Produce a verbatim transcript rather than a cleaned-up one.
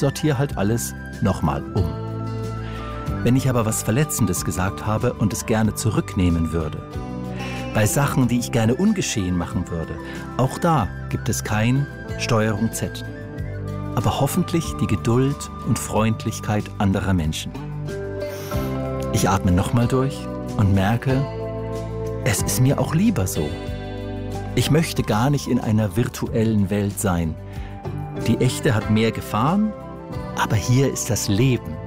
sortiere halt alles nochmal um. Wenn ich aber was Verletzendes gesagt habe und es gerne zurücknehmen würde, bei Sachen, die ich gerne ungeschehen machen würde, auch da gibt es kein Steuerung Z. Aber hoffentlich die Geduld und Freundlichkeit anderer Menschen. Ich atme nochmal durch und merke, es ist mir auch lieber so. Ich möchte gar nicht in einer virtuellen Welt sein. Die echte hat mehr Gefahren, aber hier ist das Leben.